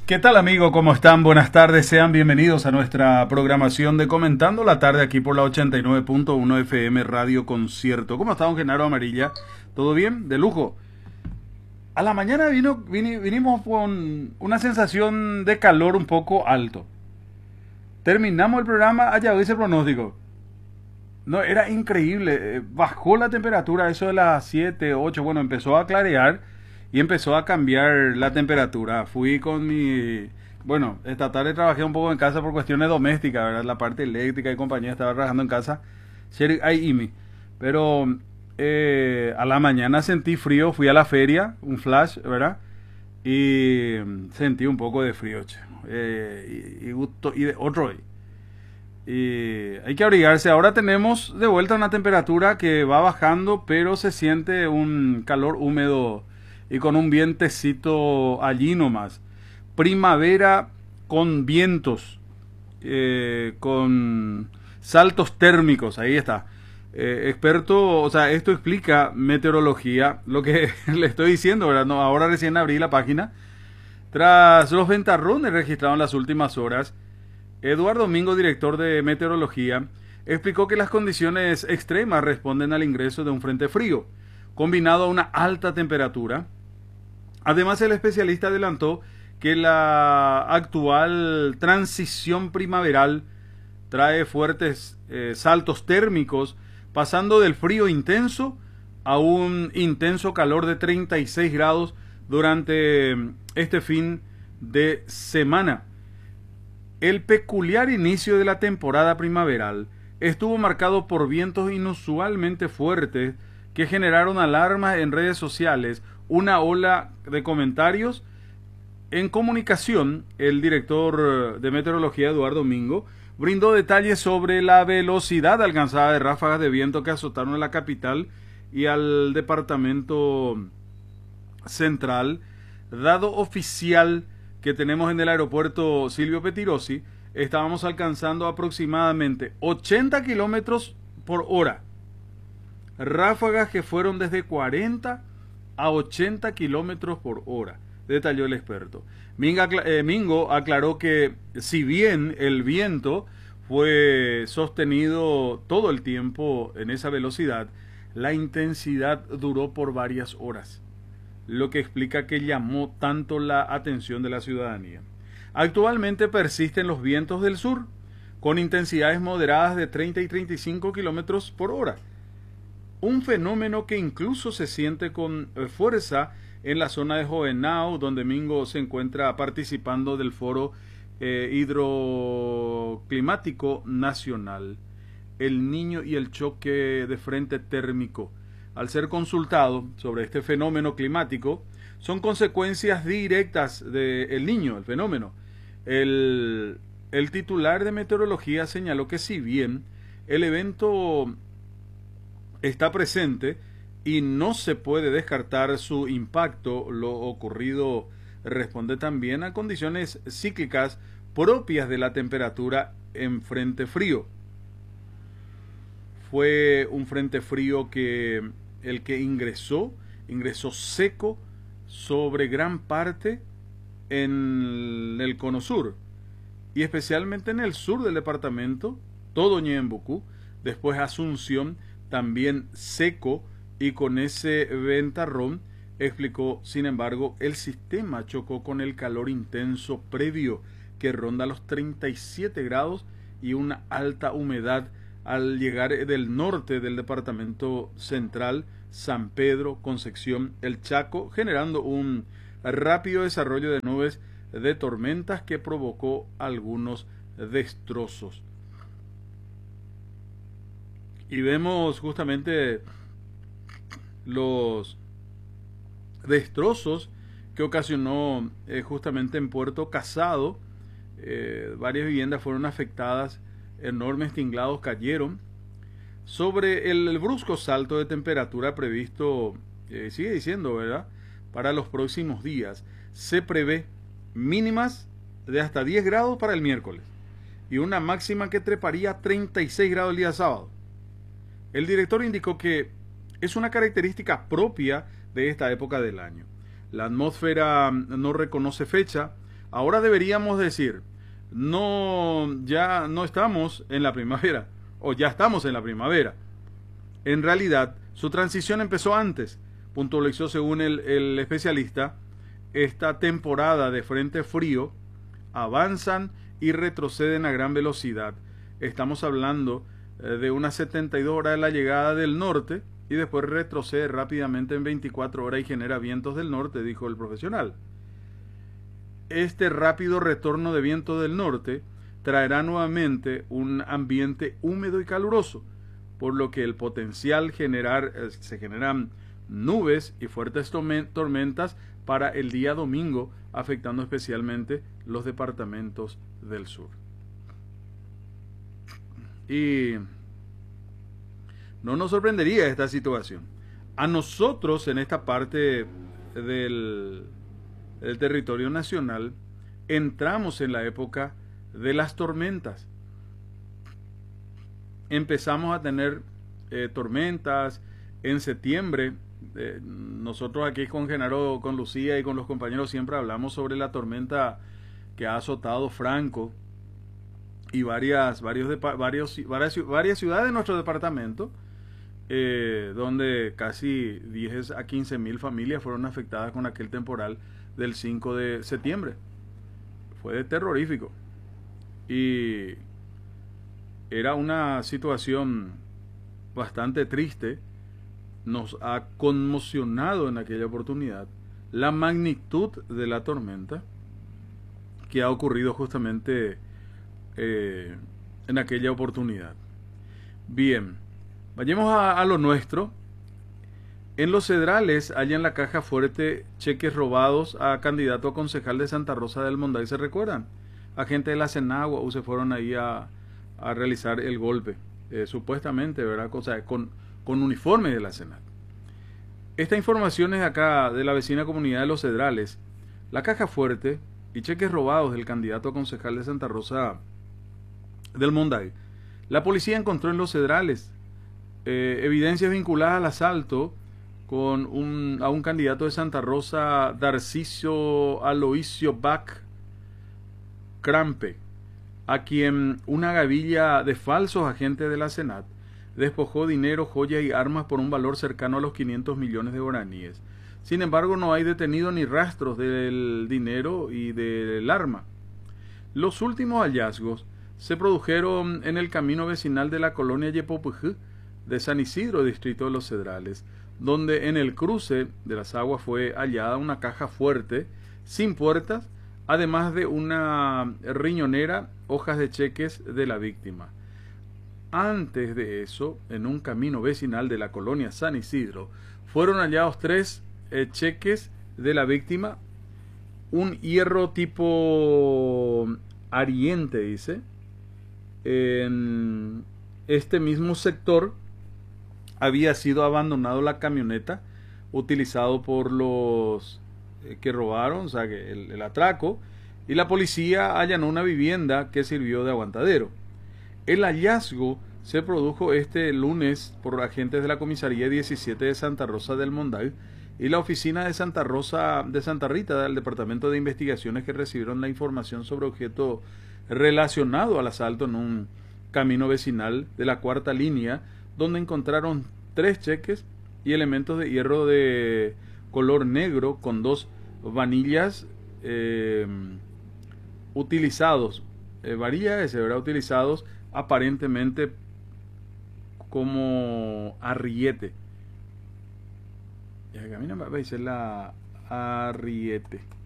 ¿Qué tal, amigo? ¿Cómo están? Buenas tardes, sean bienvenidos a nuestra programación de Comentando la Tarde aquí por la 89.1 FM Radio Concierto. ¿Cómo está, don Genaro Amarilla? ¿Todo bien? ¿De lujo? A la mañana vinimos con una sensación de calor un poco alto. Terminamos el programa, allá hoy ese pronóstico. No, era increíble. Bajó la temperatura, eso de las 7, 8, bueno, empezó a clarear y empezó a cambiar la temperatura. Fui con mi... Bueno, esta tarde trabajé un poco en casa por cuestiones domésticas, ¿verdad? La parte eléctrica y compañía, estaba trabajando en casa. Pero a la mañana sentí frío, fui a la feria, un flash, ¿verdad? Y sentí un poco de frío, che. Y de otro. Y hay que abrigarse. Ahora tenemos de vuelta una temperatura que va bajando, pero se siente un calor húmedo y con un vientecito allí nomás. Primavera con vientos, con saltos térmicos, ahí está. Experto, o sea, esto explica meteorología, lo que le estoy diciendo, ¿verdad? No, ahora recién abrí la página. Tras los ventarrones registrados en las últimas horas, Eduardo Domingo, director de meteorología, explicó que las condiciones extremas responden al ingreso de un frente frío, combinado a una alta temperatura. Además, el especialista adelantó que la actual transición primaveral trae fuertes saltos térmicos, pasando del frío intenso a un intenso calor de 36 grados durante este fin de semana. El peculiar inicio de la temporada primaveral estuvo marcado por vientos inusualmente fuertes que generaron alarmas en redes sociales, una ola de comentarios. En comunicación, el director de meteorología, Eduardo Domingo, brindó detalles sobre la velocidad alcanzada de ráfagas de viento que azotaron a la capital y al departamento central. Dado oficial que tenemos en el aeropuerto Silvio Pettirossi, estábamos alcanzando aproximadamente 80 kilómetros por hora. Ráfagas que fueron desde 40 a 80 kilómetros por hora, detalló el experto. Mingo aclaró que si bien el viento fue sostenido todo el tiempo en esa velocidad, la intensidad duró por varias horas, lo que explica que llamó tanto la atención de la ciudadanía. Actualmente persisten los vientos del sur, con intensidades moderadas de 30 y 35 kilómetros por hora. Un fenómeno que incluso se siente con fuerza en la zona de Jovenao, donde Mingo se encuentra participando del foro hidroclimático nacional. El Niño y el choque de frente térmico. Al ser consultado sobre este fenómeno climático, son consecuencias directas del Niño, el fenómeno. El titular de meteorología señaló que si bien el evento está presente y no se puede descartar su impacto, lo ocurrido responde también a condiciones cíclicas propias de la temperatura en frente frío. Fue un frente frío que el que ingresó seco sobre gran parte en el cono sur y especialmente en el sur del departamento, todo Ñembucú, después Asunción, también seco y con ese ventarrón. Explicó, sin embargo, el sistema chocó con el calor intenso previo que ronda los 37 grados y una alta humedad al llegar del norte del departamento central, San Pedro, Concepción, el Chaco, generando un rápido desarrollo de nubes de tormentas que provocó algunos destrozos. Y vemos justamente los destrozos que ocasionó justamente en Puerto Casado. Varias viviendas fueron afectadas, enormes tinglados cayeron. Sobre el brusco salto de temperatura previsto, sigue diciendo, ¿verdad?, para los próximos días, se prevé mínimas de hasta 10 grados para el miércoles y una máxima que treparía a 36 grados el día sábado. El director indicó que es una característica propia de esta época del año. La atmósfera no reconoce fecha, Ahora deberíamos decir, no, ya no estamos en la primavera, o ya estamos en la primavera. En realidad, su transición empezó antes, puntualizó según el especialista. Esta temporada de frente frío avanzan y retroceden a gran velocidad. Estamos hablando de unas 72 horas de la llegada del norte y después retrocede rápidamente en 24 horas y genera vientos del norte, dijo el profesional. Este rápido retorno de viento del norte traerá nuevamente un ambiente húmedo y caluroso, por lo que el potencial se generan nubes y fuertes tormentas para el día domingo, afectando especialmente los departamentos del sur. Y no nos sorprendería esta situación. A nosotros en esta parte del territorio nacional entramos en la época de las tormentas. Empezamos a tener tormentas en septiembre. Nosotros aquí con Genaro, con Lucía y con los compañeros siempre hablamos sobre la tormenta que ha azotado Franco y varias ciudades de nuestro departamento, donde casi 10 a 15 mil familias fueron afectadas con aquel temporal del 5 de septiembre. Fue terrorífico y era una situación bastante triste. Nos ha conmocionado en aquella oportunidad la magnitud de la tormenta que ha ocurrido justamente en aquella oportunidad. Bien, vayamos a lo nuestro. En Los Cedrales hallan la caja fuerte cheques robados a candidato a concejal de Santa Rosa del Monday. ¿Se recuerdan? Agentes de la Senagua se fueron ahí a realizar el golpe, supuestamente, ¿verdad? O sea, con uniforme de la Senat. Esta información es acá de la vecina comunidad de Los Cedrales. La caja fuerte y cheques robados del candidato a concejal de Santa Rosa del Monday. La policía encontró en Los Cedrales evidencias vinculadas al asalto a un candidato de Santa Rosa, Darciso Aloisio Bach Crampe, a quien una gavilla de falsos agentes de la Senat despojó dinero, joyas y armas por un valor cercano a los 500 millones de guaraníes. Sin embargo, no hay detenido ni rastros del dinero y del arma. Los últimos hallazgos se produjeron en el camino vecinal de la colonia Yepopujü de San Isidro, distrito de Los Cedrales, donde en el cruce de las aguas fue hallada una caja fuerte sin puertas, además de una riñonera, hojas de cheques de la víctima. Antes de eso, en un camino vecinal de la colonia San Isidro, fueron hallados 3 cheques de la víctima, un hierro tipo ariente, dice. En este mismo sector había sido abandonado la camioneta utilizado por los que robaron, o sea, que el atraco, y la policía allanó una vivienda que sirvió de aguantadero. El hallazgo se produjo este lunes por agentes de la comisaría 17 de Santa Rosa del Monday y la oficina de Santa Rosa de Santa Rita del Departamento de Investigaciones, que recibieron la información sobre objeto relacionado al asalto en un camino vecinal de la cuarta línea, donde encontraron 3 cheques y elementos de hierro de color negro con 2 varillas utilizados, utilizados aparentemente como arriete. A mí no me dice la arriete.